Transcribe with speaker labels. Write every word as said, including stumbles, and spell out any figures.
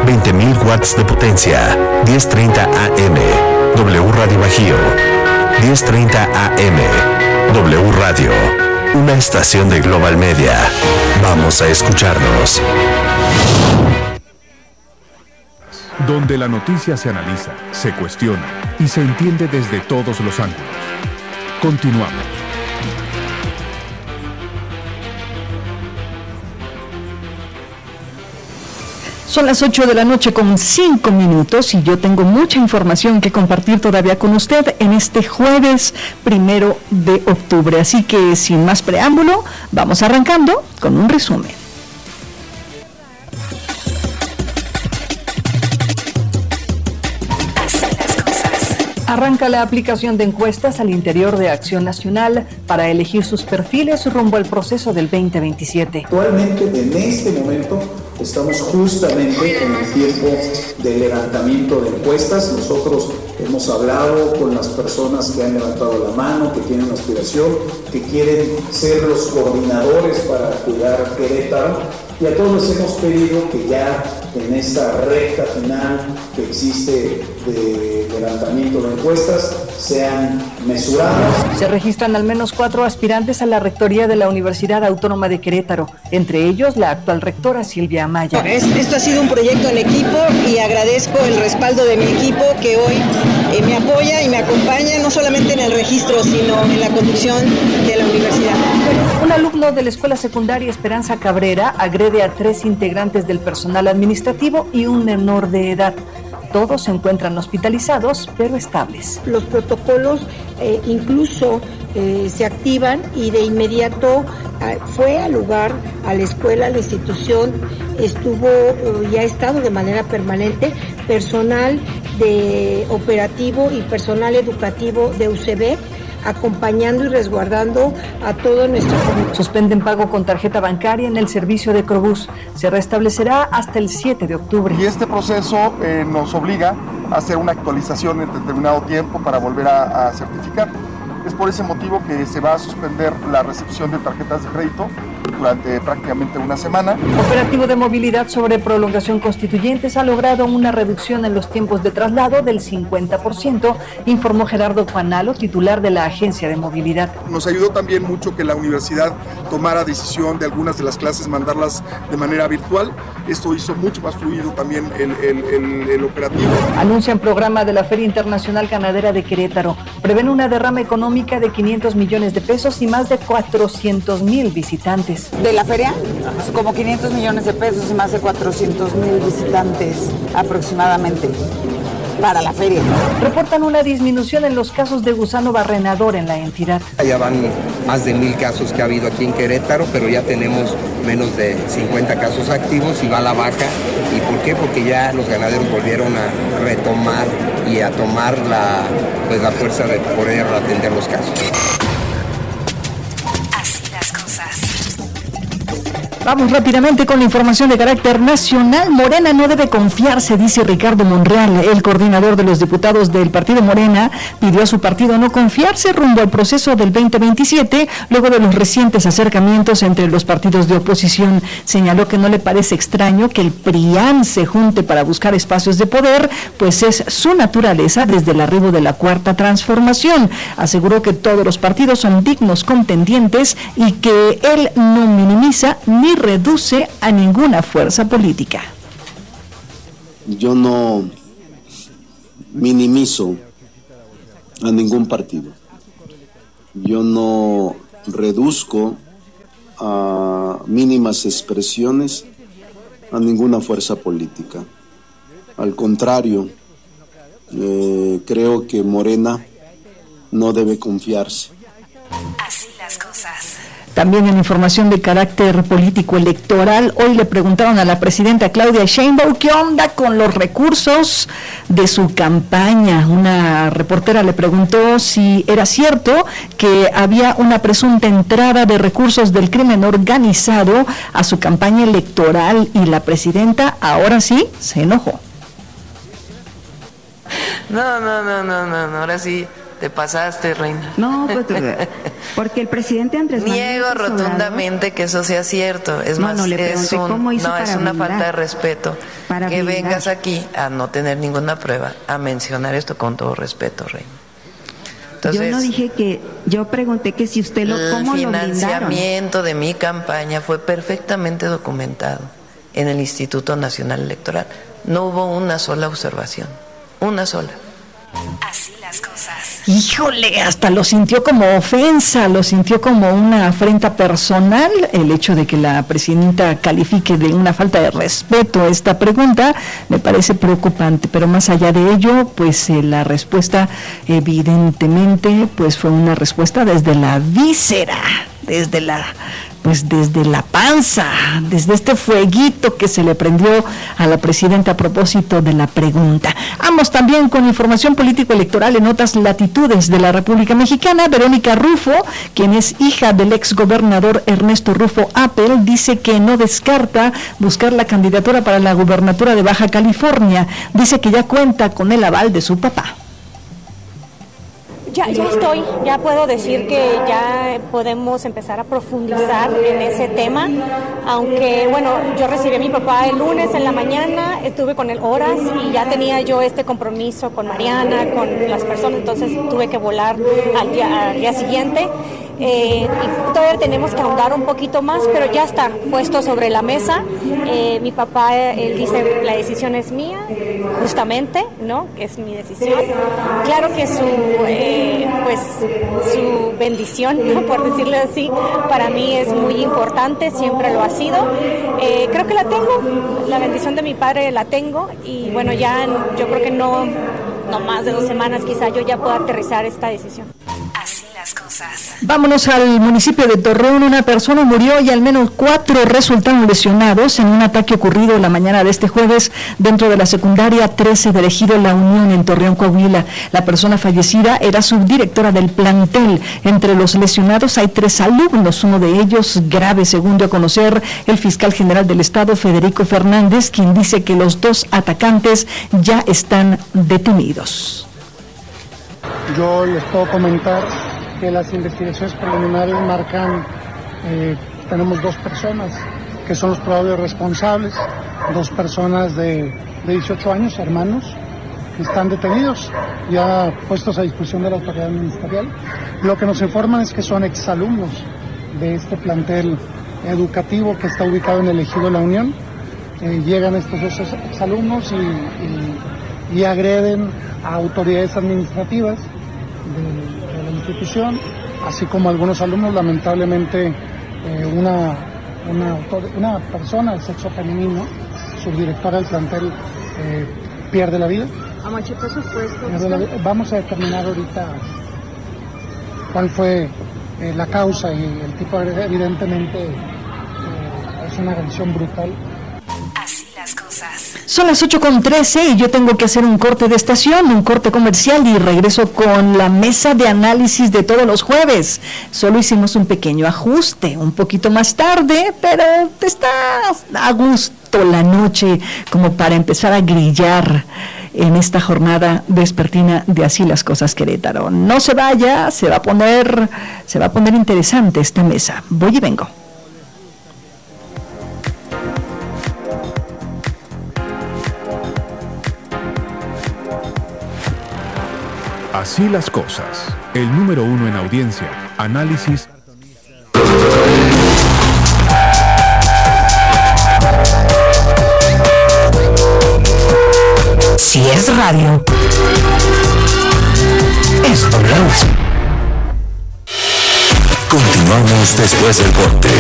Speaker 1: veinte mil watts de potencia, diez treinta A M. W Radio Bajío, diez treinta A M. W Radio, una estación de Global Media. Vamos a escucharnos.
Speaker 2: Donde la noticia se analiza, se cuestiona y se entiende desde todos los ángulos. Continuamos.
Speaker 3: Son las ocho de la noche con cinco minutos y yo tengo mucha información que compartir todavía con usted en este jueves primero de octubre. Así que sin más preámbulo, vamos arrancando con un resumen. Arranca la aplicación de encuestas al interior de Acción Nacional para elegir sus perfiles rumbo al proceso del veinte veintisiete.
Speaker 4: Actualmente, en este momento, estamos justamente en el tiempo de levantamiento de encuestas. Nosotros hemos hablado con las personas que han levantado la mano, que tienen aspiración, que quieren ser los coordinadores para cuidar Querétaro. Y a todos les hemos pedido que ya en esta recta final que existe de levantamiento de encuestas sean mesurados.
Speaker 3: Se registran al menos cuatro aspirantes a la rectoría de la Universidad Autónoma de Querétaro, entre ellos la actual rectora Silvia Amaya.
Speaker 5: Esto ha sido un proyecto en equipo y agradezco el respaldo de mi equipo que hoy eh, me apoya y me acompaña no solamente en el registro, sino en la conducción de la universidad.
Speaker 3: Un alumno de la escuela secundaria Esperanza Cabrera agrede a tres integrantes del personal administrativo y un menor de edad. Todos se encuentran hospitalizados, pero estables.
Speaker 6: Los protocolos eh, incluso eh, se activan y de inmediato eh, fue al lugar, a la escuela, a la institución, estuvo eh, y ha estado de manera permanente personal de operativo y personal educativo de U C B, acompañando y resguardando a todo nuestro comunidad.
Speaker 3: Suspenden pago con tarjeta bancaria en el servicio de Crobús. Se restablecerá hasta el siete de octubre.
Speaker 7: Y este proceso eh, nos obliga a hacer una actualización en determinado tiempo para volver a, a certificar. Es por ese motivo que se va a suspender la recepción de tarjetas de crédito durante prácticamente una semana.
Speaker 3: Operativo de movilidad sobre prolongación Constituyentes ha logrado una reducción en los tiempos de traslado del cincuenta por ciento, informó Gerardo Juanalo, titular de la Agencia de Movilidad.
Speaker 7: Nos ayudó también mucho que la universidad tomara decisión de algunas de las clases mandarlas de manera virtual. Esto hizo mucho más fluido también el, el, el, el operativo.
Speaker 3: Anuncian programa de la Feria Internacional Ganadera de Querétaro. Prevén una derrama económica de quinientos millones de pesos y más de cuatrocientos mil visitantes.
Speaker 8: De la feria, como quinientos millones de pesos y más de cuatrocientos mil visitantes aproximadamente para la feria.
Speaker 3: Reportan una disminución en los casos de gusano barrenador en la entidad.
Speaker 9: Ya van más de mil casos que ha habido aquí en Querétaro, pero ya tenemos menos de cincuenta casos activos y va a la baja. ¿Y por qué? Porque ya los ganaderos volvieron a retomar y a tomar la, pues, la fuerza de poder atender los casos.
Speaker 10: Así las cosas.
Speaker 3: Vamos rápidamente con la información de carácter nacional. Morena no debe confiarse, dice Ricardo Monreal. El coordinador de los diputados del partido Morena pidió a su partido no confiarse rumbo al proceso del veinte veintisiete, luego de los recientes acercamientos entre los partidos de oposición. Señaló que no le parece extraño que el PRIAN se junte para buscar espacios de poder, pues es su naturaleza desde el arribo de la Cuarta Transformación. Aseguró que todos los partidos son dignos contendientes y que él no minimiza ni reduce a ninguna fuerza política.
Speaker 11: Yo no minimizo a ningún partido. Yo no reduzco a mínimas expresiones a ninguna fuerza política. Al contrario, eh, creo que Morena no debe confiarse.
Speaker 10: Así las cosas.
Speaker 3: También en información de carácter político electoral, hoy le preguntaron a la presidenta Claudia Sheinbaum qué onda con los recursos de su campaña. Una reportera le preguntó si era cierto que había una presunta entrada de recursos del crimen organizado a su campaña electoral, y la presidenta ahora sí se enojó.
Speaker 12: No, no, no, no, no, ahora sí te pasaste, Reina.
Speaker 13: No, pues, porque el presidente Andrés Manuel
Speaker 12: Niego rotundamente que eso sea cierto. Es
Speaker 13: no,
Speaker 12: más,
Speaker 13: no, le
Speaker 12: es, un,
Speaker 13: cómo hizo
Speaker 12: no,
Speaker 13: para
Speaker 12: es una
Speaker 13: blindar,
Speaker 12: falta de respeto
Speaker 13: para
Speaker 12: que
Speaker 13: blindar.
Speaker 12: vengas aquí a no tener ninguna prueba, a mencionar esto con todo respeto, Reina. Entonces,
Speaker 13: yo no dije que, yo pregunté que si usted lo, ¿cómo
Speaker 12: el
Speaker 13: lo blindaron?
Speaker 12: El financiamiento de mi campaña fue perfectamente documentado en el Instituto Nacional Electoral. No hubo una sola observación, una sola.
Speaker 10: Así las cosas.
Speaker 3: Híjole, hasta lo sintió como ofensa, lo sintió como una afrenta personal, el hecho de que la presidenta califique de una falta de respeto esta pregunta, me parece preocupante, pero más allá de ello, pues eh, la respuesta evidentemente pues fue una respuesta desde la víscera, desde la pues desde la panza, desde este fueguito que se le prendió a la presidenta a propósito de la pregunta. Vamos también con información político-electoral en otras latitudes de la República Mexicana. Verónica Rufo, quien es hija del exgobernador Ernesto Rufo Appel, dice que no descarta buscar la candidatura para la gubernatura de Baja California. Dice que ya cuenta con el aval de su papá.
Speaker 14: Ya, ya estoy, ya puedo decir que ya podemos empezar a profundizar en ese tema, aunque bueno, yo recibí a mi papá el lunes en la mañana, estuve con él horas y ya tenía yo este compromiso con Mariana, con las personas, entonces tuve que volar al día, al día siguiente. Eh, y todavía tenemos que ahondar un poquito más, pero ya está puesto sobre la mesa. Eh, mi papá, él dice, la decisión es mía, justamente, ¿no? Es mi decisión. Claro que su, eh, pues, su bendición, ¿no? Por decirlo así, para mí es muy importante, siempre lo ha sido. Eh, creo que la tengo, la bendición de mi padre la tengo, y bueno, ya yo creo que no, no más de dos semanas quizá yo ya pueda aterrizar esta decisión.
Speaker 10: Así las cosas.
Speaker 3: Vámonos al municipio de Torreón. Una persona murió y al menos cuatro resultaron lesionados en un ataque ocurrido la mañana de este jueves dentro de la secundaria trece del ejido La Unión en Torreón, Coahuila. La persona fallecida era subdirectora del plantel. Entre los lesionados hay tres alumnos, uno de ellos grave, según dio a conocer el fiscal general del estado, Federico Fernández, quien dice que los dos atacantes ya están detenidos.
Speaker 15: Yo les puedo comentar que las investigaciones preliminares marcan, eh, tenemos dos personas que son los probables responsables, dos personas de, de dieciocho años, hermanos, que están detenidos, ya puestos a disposición de la autoridad ministerial. Lo que nos informan es que son exalumnos de este plantel educativo que está ubicado en el ejido La Unión. Eh, llegan estos dos exalumnos y, y, y agreden a autoridades administrativas de, de la institución, así como algunos alumnos. Lamentablemente eh, una, una, una persona del sexo femenino, subdirectora del plantel, eh, pierde la vida. Vamos a determinar ahorita cuál fue eh, la causa y el tipo de, evidentemente eh, es una agresión brutal.
Speaker 10: Así las cosas.
Speaker 3: Son las ocho con trece y yo tengo que hacer un corte de estación, un corte comercial, y regreso con la mesa de análisis de todos los jueves. Solo hicimos un pequeño ajuste, un poquito más tarde, pero está a gusto la noche como para empezar a grillar en esta jornada vespertina de Así las Cosas Querétaro. No se vaya, se va a poner, se va a poner interesante esta mesa. Voy y vengo.
Speaker 2: Así las cosas. El número uno en audiencia, análisis.
Speaker 16: Si es radio, es W.
Speaker 1: Continuamos después del corte.